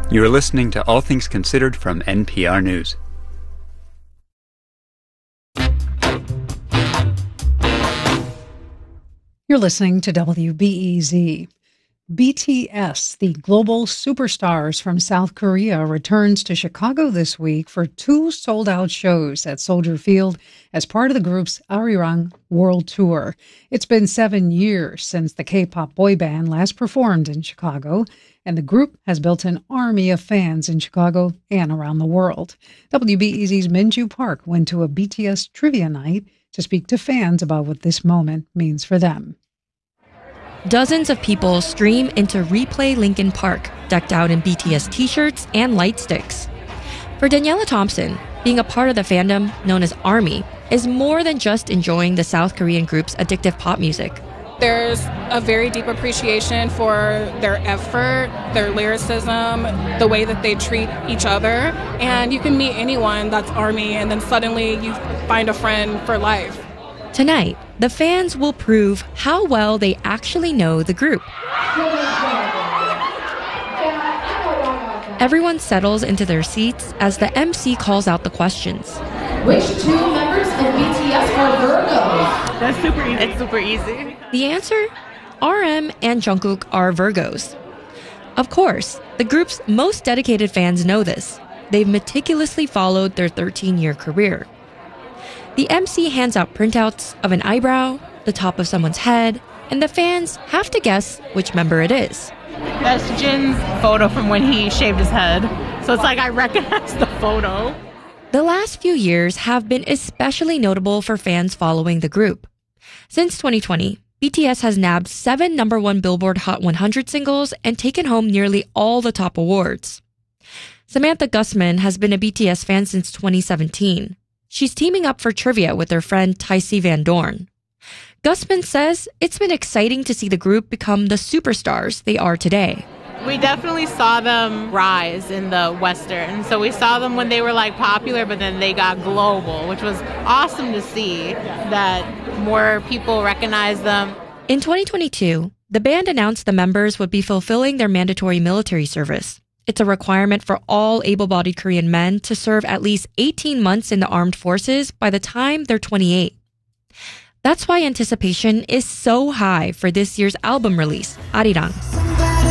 You are listening to All Things Considered from NPR News. You're listening to WBEZ. BTS, the global superstars from South Korea, returns to Chicago this week for 2 sold-out shows at Soldier Field as part of the group's Arirang World Tour. It's been 7 years since the K-pop boy band last performed in Chicago, and the group has built an army of fans in Chicago and around the world. WBEZ's Minju Park went to a BTS trivia night to speak to fans about what this moment means for them. Dozens of people stream into Replay Lincoln Park, decked out in BTS t-shirts and light sticks. For Daniela Thompson, being a part of the fandom known as ARMY is more than just enjoying the South Korean group's addictive pop music. There's a very deep appreciation for their effort, their lyricism, the way that they treat each other. And you can meet anyone that's ARMY and then suddenly you find a friend for life. Tonight, the fans will prove how well they actually know the group. Everyone settles into their seats as the MC calls out the questions. Which 2 members of BTS are Virgos? That's super easy. It's super easy. The answer? RM and Jungkook are Virgos. Of course, the group's most dedicated fans know this. They've meticulously followed their 13-year career. The MC hands out printouts of an eyebrow, the top of someone's head, and the fans have to guess which member it is. That's Jin's photo from when he shaved his head. So it's like I recognize the photo. The last few years have been especially notable for fans following the group. Since 2020, BTS has nabbed 7 #1 Billboard Hot 100 singles and taken home nearly all the top awards. Samantha Gusman has been a BTS fan since 2017. She's teaming up for trivia with her friend Tycee Van Dorn. Gusman says it's been exciting to see the group become the superstars they are today. We definitely saw them rise in the Western. So we saw them when they were like popular, but then they got global, which was awesome to see that more people recognize them. In 2022, the band announced the members would be fulfilling their mandatory military service. It's a requirement for all able-bodied Korean men to serve at least 18 months in the armed forces by the time they're 28. That's why anticipation is so high for this year's album release, Arirang.